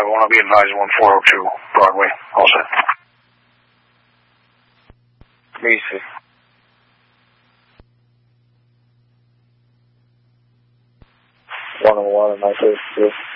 want to be advised 1402 Broadway. All set. Easy. 101 and my first